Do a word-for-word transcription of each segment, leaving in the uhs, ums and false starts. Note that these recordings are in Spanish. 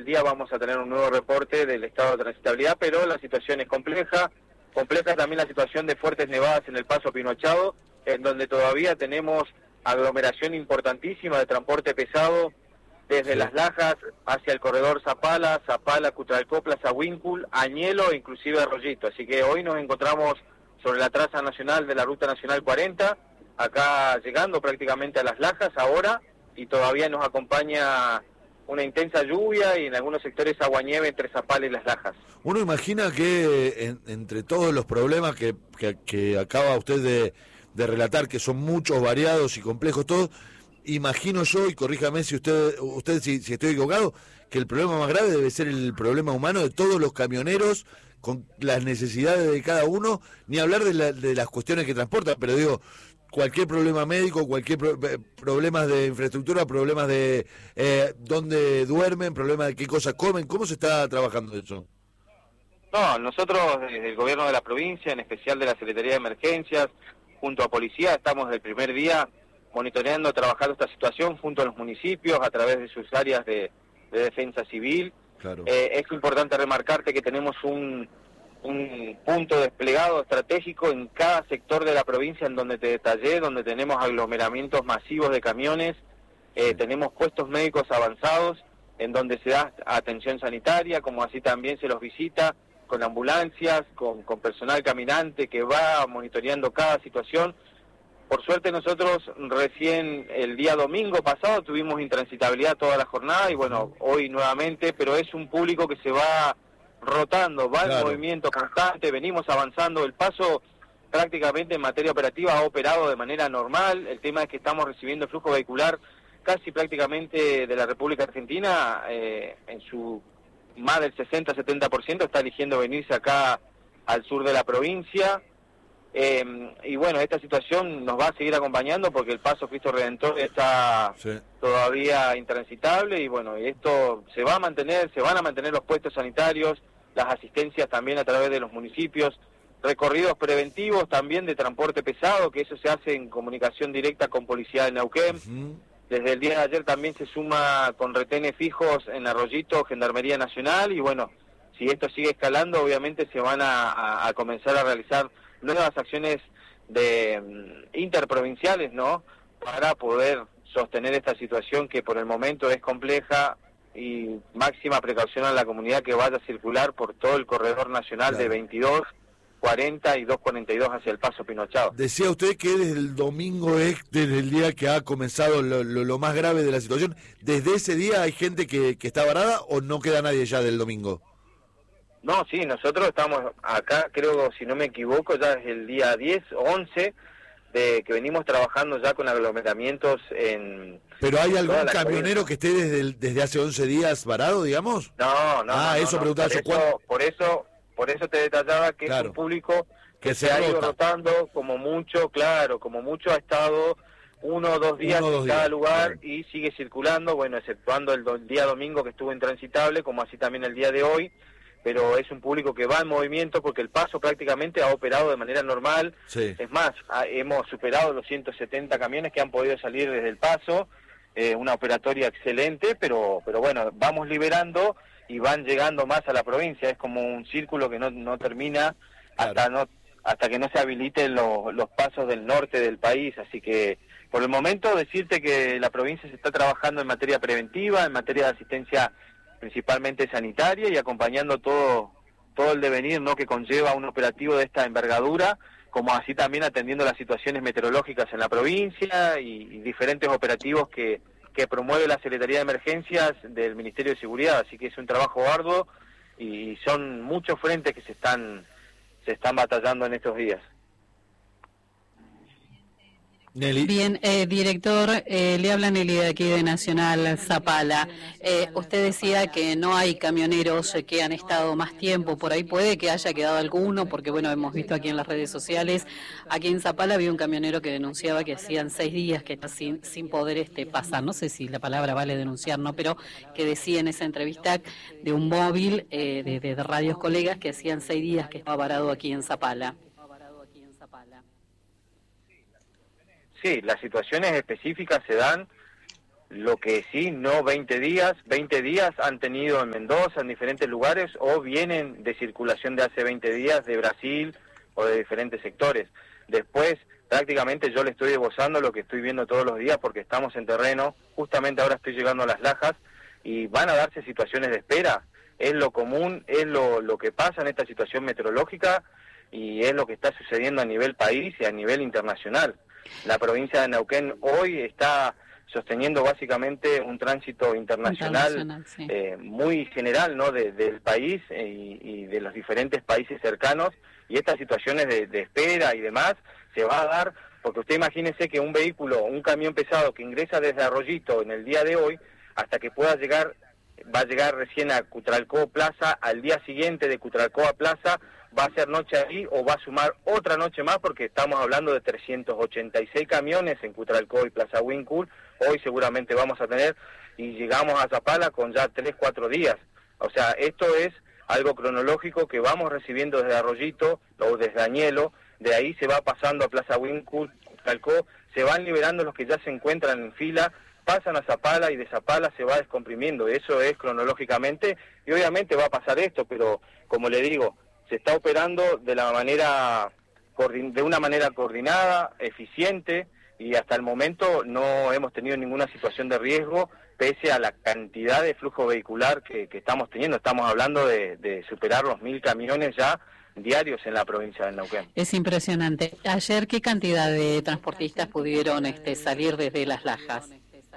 del día vamos a tener un nuevo reporte del estado de transitabilidad, pero la situación es compleja, compleja también la situación de fuertes nevadas en el paso Pinochado, en donde todavía tenemos aglomeración importantísima de transporte pesado, desde sí. Las Lajas hacia el corredor Zapala, Zapala, Cutralcó, Plaza Huíncul, Añelo e inclusive Arroyito. Así que hoy nos encontramos sobre la traza nacional de la Ruta Nacional cuarenta, acá llegando prácticamente a Las Lajas ahora, y todavía nos acompaña una intensa lluvia y en algunos sectores aguanieve entre Zapala y Las Lajas. Uno imagina que en, entre todos los problemas que, que, que acaba usted de, de relatar, que son muchos, variados y complejos todos, imagino yo, y corríjame si usted, usted si, si estoy equivocado, que el problema más grave debe ser el problema humano de todos los camioneros, con las necesidades de cada uno, ni hablar de, la, de las cuestiones que transportan, pero digo, cualquier problema médico, cualquier pro, problemas de infraestructura, problemas de eh, dónde duermen, problemas de qué cosas comen, ¿cómo se está trabajando eso? No, nosotros desde el gobierno de la provincia, en especial de la Secretaría de Emergencias, junto a Policía, estamos desde el primer día monitoreando, trabajando esta situación junto a los municipios a través de sus áreas de, de defensa civil. Claro. Eh, es importante remarcarte que tenemos un, un punto desplegado estratégico en cada sector de la provincia en donde te detallé, donde tenemos aglomeramientos masivos de camiones, eh, sí. Tenemos puestos médicos avanzados en donde se da atención sanitaria, como así también se los visita con ambulancias, con, con personal caminante que va monitoreando cada situación. Por suerte nosotros recién el día domingo pasado tuvimos intransitabilidad toda la jornada y bueno, hoy nuevamente, pero es un público que se va rotando, va claro. En movimiento constante, venimos avanzando, el paso prácticamente en materia operativa ha operado de manera normal, el tema es que estamos recibiendo el flujo vehicular casi prácticamente de la República Argentina, eh, en su más del sesenta a setenta por ciento está eligiendo venirse acá al sur de la provincia. Eh, y bueno, esta situación nos va a seguir acompañando porque el paso Cristo Redentor está sí. todavía intransitable y bueno, esto se va a mantener, se van a mantener los puestos sanitarios, las asistencias también a través de los municipios, recorridos preventivos también de transporte pesado, que eso se hace en comunicación directa con Policía de Neuquén. Uh-huh. Desde el día de ayer también se suma con retenes fijos en Arroyito, Gendarmería Nacional y bueno, si esto sigue escalando obviamente se van a, a, a comenzar a realizar nuevas acciones de um, interprovinciales, ¿no? Para poder sostener esta situación que por el momento es compleja y máxima precaución a la comunidad que vaya a circular por todo el corredor nacional claro. de veintidós, cuarenta y doscientos cuarenta y dos hacia el paso Pinochado. Decía usted que desde el domingo es desde el día que ha comenzado lo, lo, lo más grave de la situación. ¿Desde ese día hay gente que, que está varada o no queda nadie ya del domingo? No, sí, nosotros estamos acá, creo, si no me equivoco, ya es el día diez o once de que venimos trabajando ya con aglomeramientos en... ¿Pero hay algún camionero que esté desde el, desde hace once días varado, digamos? No, no, Ah, no, eso no, preguntaba por yo. Eso, por eso, por eso te detallaba que claro. es un público que, que se, se ha ido rotando, como mucho, claro, como mucho ha estado uno o dos días uno, dos en cada días. lugar claro. y sigue circulando, bueno, exceptuando el, do, el día domingo que estuvo intransitable, como así también el día de hoy, pero es un público que va en movimiento porque el paso prácticamente ha operado de manera normal. Sí. Es más, ha, hemos superado los ciento setenta camiones que han podido salir desde el paso, eh, una operatoria excelente, pero pero bueno, vamos liberando y van llegando más a la provincia, es como un círculo que no, no termina claro. hasta no hasta que no se habiliten los, los pasos del norte del país, así que por el momento decirte que la provincia se está trabajando en materia preventiva, en materia de asistencia principalmente sanitaria y acompañando todo todo el devenir, ¿no?, que conlleva un operativo de esta envergadura, como así también atendiendo las situaciones meteorológicas en la provincia y, y diferentes operativos que, que promueve la Secretaría de Emergencias del Ministerio de Seguridad, así que es un trabajo arduo y son muchos frentes que se están se están batallando en estos días. Nelly. Bien, eh, director, eh, le habla Nelly de aquí de Nacional Zapala. Eh, usted decía que no hay camioneros que han estado más tiempo, por ahí puede que haya quedado alguno, porque bueno, hemos visto aquí en las redes sociales, aquí en Zapala había un camionero que denunciaba que hacían seis días que está sin, sin poder este pasar, no sé si la palabra vale denunciar, ¿no? Pero que decía en esa entrevista de un móvil eh, de, de, de Radios Colegas que hacían seis días que estaba varado aquí en Zapala. Sí, las situaciones específicas se dan Lo que sí, no veinte días, veinte días han tenido en Mendoza, en diferentes lugares, o vienen de circulación de hace veinte días de Brasil o de diferentes sectores. Después, prácticamente yo le estoy esbozando lo que estoy viendo todos los días porque estamos en terreno, justamente ahora estoy llegando a Las Lajas y van a darse situaciones de espera. Es lo común, es lo, lo que pasa en esta situación meteorológica y es lo que está sucediendo a nivel país y a nivel internacional. La provincia de Neuquén hoy está sosteniendo básicamente un tránsito internacional, internacional sí. eh, muy general, ¿no?, de, del país eh, y, y de los diferentes países cercanos, y estas situaciones de, de espera y demás se va a dar, porque usted imagínese que un vehículo, un camión pesado que ingresa desde Arroyito en el día de hoy, hasta que pueda llegar, va a llegar recién a Cutralcó Plaza, al día siguiente de Cutralcó a Plaza, va a ser noche ahí o va a sumar otra noche más, porque estamos hablando de trescientos ochenta y seis camiones en Cutralcó y Plaza Wincul. Hoy seguramente vamos a tener, y llegamos a Zapala con ya tres, cuatro días. O sea, esto es algo cronológico que vamos recibiendo desde Arroyito o desde Añelo, de ahí se va pasando a Plaza Wincul, Cutralcó, se van liberando los que ya se encuentran en fila, pasan a Zapala y de Zapala se va descomprimiendo. Eso es cronológicamente, y obviamente va a pasar esto, pero como le digo, se está operando de la manera de una manera coordinada, eficiente, y hasta el momento no hemos tenido ninguna situación de riesgo pese a la cantidad de flujo vehicular que, que estamos teniendo. Estamos hablando de, de superar los mil camiones ya diarios en la provincia de Neuquén. Es impresionante. Ayer, ¿qué cantidad de transportistas pudieron este, salir desde Las Lajas?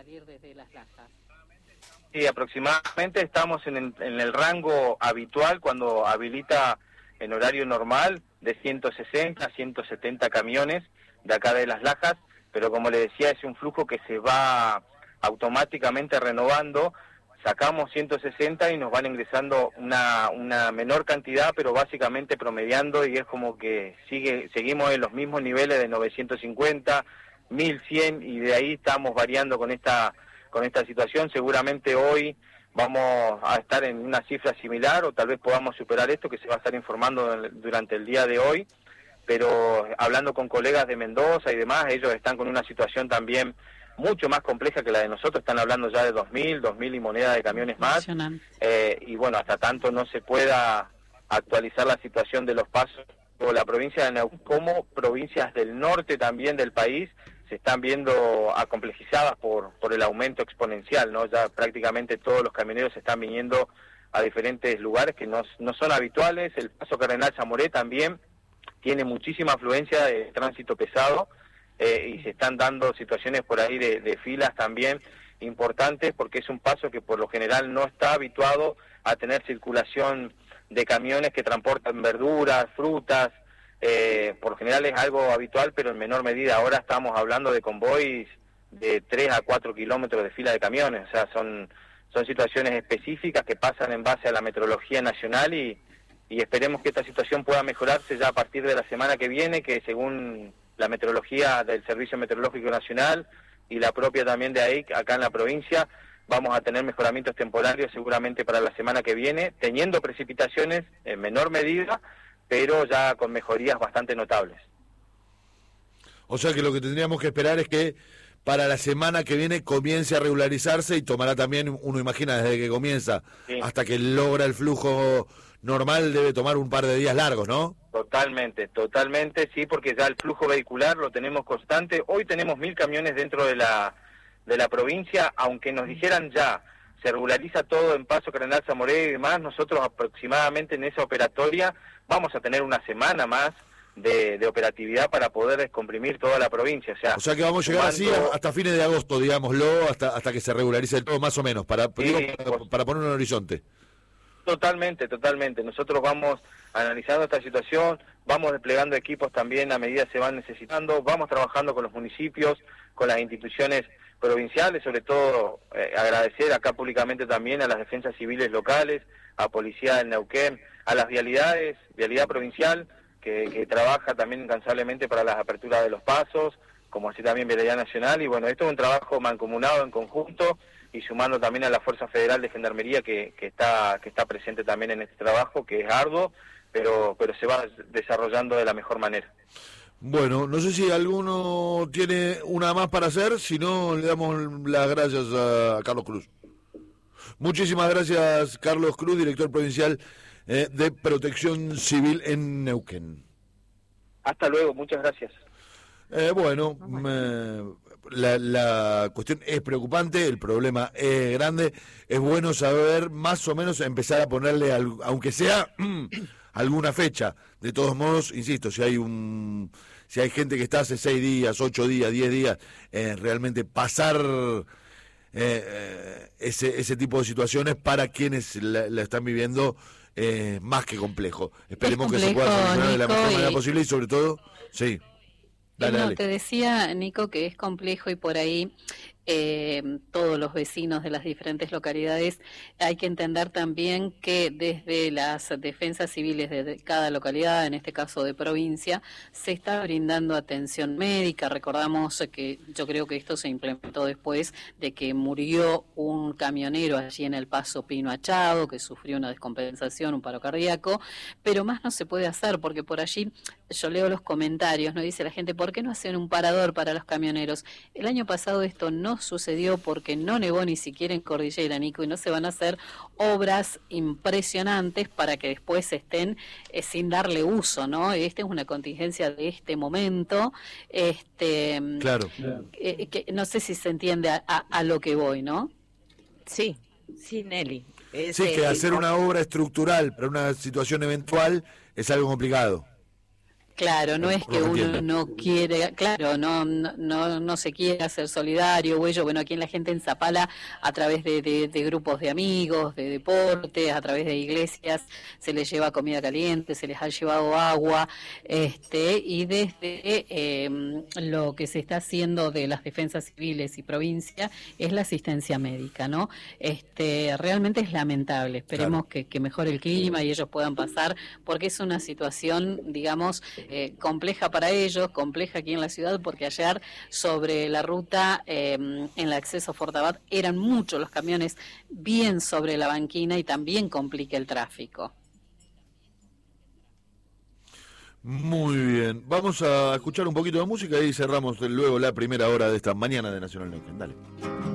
Sí, aproximadamente estamos en el, en el rango habitual cuando habilita en horario normal de ciento sesenta a ciento setenta camiones de acá de Las Lajas, pero como le decía, es un flujo que se va automáticamente renovando. Sacamos ciento sesenta y nos van ingresando una, una menor cantidad, pero básicamente promediando, y es como que sigue seguimos en los mismos niveles de novecientos cincuenta, mil cien, y de ahí estamos variando con esta con esta situación. Seguramente hoy vamos a estar en una cifra similar, o tal vez podamos superar esto, que se va a estar informando durante el día de hoy, pero hablando con colegas de Mendoza y demás, ellos están con una situación también mucho más compleja que la de nosotros. Están hablando ya de dos mil, dos mil y moneda de camiones más, eh, y bueno, hasta tanto no se pueda actualizar la situación de los pasos o la provincia de Neuquén, como provincias del norte también del país, se están viendo acomplejizadas por por el aumento exponencial, ¿no? Ya prácticamente todos los camioneros están viniendo a diferentes lugares que no, no son habituales. El paso Cardenal Zamoré también tiene muchísima afluencia de tránsito pesado, eh, y se están dando situaciones por ahí de, de filas también importantes, porque es un paso que por lo general no está habituado a tener circulación de camiones que transportan verduras, frutas. Eh, por lo general es algo habitual, pero en menor medida. Ahora estamos hablando de convoys de tres a cuatro kilómetros de fila de camiones. O sea, son son situaciones específicas que pasan en base a la meteorología nacional, y, y esperemos que esta situación pueda mejorarse ya a partir de la semana que viene, que según la meteorología del Servicio Meteorológico Nacional y la propia también de ahí, acá en la provincia, vamos a tener mejoramientos temporarios seguramente para la semana que viene, teniendo precipitaciones en menor medida, pero ya con mejorías bastante notables. O sea que lo que tendríamos que esperar es que para la semana que viene comience a regularizarse, y tomará también, uno imagina, desde que comienza sí. hasta que logra el flujo normal, debe tomar un par de días largos, ¿no? Totalmente, totalmente, sí, porque ya el flujo vehicular lo tenemos constante. Hoy tenemos mil camiones dentro de la de la provincia, aunque nos dijeran ya, se regulariza todo en Paso Cardenal Zamoré y demás, nosotros aproximadamente en esa operatoria vamos a tener una semana más de, de operatividad para poder descomprimir toda la provincia. O sea, o sea que vamos a llegar así hasta fines de agosto, digámoslo, hasta hasta que se regularice todo, más o menos, para, sí, digo, para, para poner un horizonte. Totalmente, totalmente. Nosotros vamos analizando esta situación, vamos desplegando equipos también a medida que se van necesitando, vamos trabajando con los municipios, con las instituciones provinciales, sobre todo eh, agradecer acá públicamente también a las defensas civiles locales, a Policía del Neuquén, a las vialidades, Vialidad Provincial, que, que trabaja también incansablemente para las aperturas de los pasos, como así también Vialidad Nacional, y bueno, esto es un trabajo mancomunado en conjunto, y sumando también a la Fuerza Federal de Gendarmería que, que está que está presente también en este trabajo, que es arduo, pero pero se va desarrollando de la mejor manera. Bueno, no sé si alguno tiene una más para hacer, si no le damos las gracias a Carlos Cruz. Muchísimas gracias, Carlos Cruz, director provincial eh, de Protección Civil en Neuquén. Hasta luego, muchas gracias. Eh, bueno, me, la, la cuestión es preocupante, el problema es grande, es bueno saber más o menos empezar a ponerle, al, aunque sea alguna fecha. De todos modos, insisto, si hay un, si hay gente que está hace seis días, ocho días, diez días, eh, realmente pasar eh, ese, ese tipo de situaciones para quienes la, la están viviendo eh, más que complejo. Esperemos complejo, que se pueda solucionar de la mejor manera posible y sobre todo, sí. Dale, no, dale. Te decía, Nico, que es complejo y por ahí eh, todos los vecinos de las diferentes localidades hay que entender también que desde las defensas civiles de cada localidad, en este caso de provincia, se está brindando atención médica. Recordamos que yo creo que esto se implementó después de que murió un camionero allí en el Paso Pino Achado, que sufrió una descompensación, un paro cardíaco, pero más no se puede hacer porque por allí, yo leo los comentarios, no dice la gente, ¿por qué no hacen un parador para los camioneros? El año pasado esto no sucedió porque no nevó ni siquiera en Cordillera, Nico, y no se van a hacer obras impresionantes para que después estén eh, sin darle uso, ¿no? Esta es una contingencia de este momento, este, claro. Eh, que no sé si se entiende a, a, a lo que voy, ¿no? Sí, sí, Nelly. Es, sí, que eh, hacer una obra estructural para una situación eventual es algo complicado. Claro, no es que uno no quiere, claro, no no no se quiere hacer solidario o ello. Bueno, aquí en la gente en Zapala, a través de, de, de grupos de amigos, de deportes, a través de iglesias, se les lleva comida caliente, se les ha llevado agua, este y desde eh, lo que se está haciendo de las defensas civiles y provincia es la asistencia médica, ¿no? Este realmente es lamentable. Esperemos claro. que, que mejore el clima y ellos puedan pasar, porque es una situación, digamos, Eh, compleja para ellos, compleja aquí en la ciudad, porque ayer sobre la ruta eh, en el acceso a Fortabat eran muchos los camiones bien sobre la banquina y también complica el tráfico. Muy bien, vamos a escuchar un poquito de música y cerramos luego la primera hora de esta mañana de Nacional Neuquén. Dale.